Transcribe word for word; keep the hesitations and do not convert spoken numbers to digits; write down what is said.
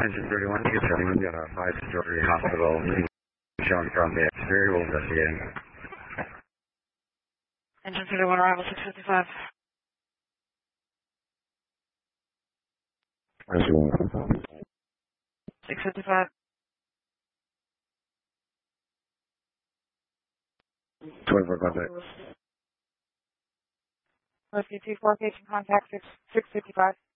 engine thirty-one, you gentlemen, got a five-story hospital shown from the exterior. We'll investigate. Engine thirty-one, arrival six fifty-five. six fifty-five. twenty-four contact. Whiskey two four, patient contact six fifty-five.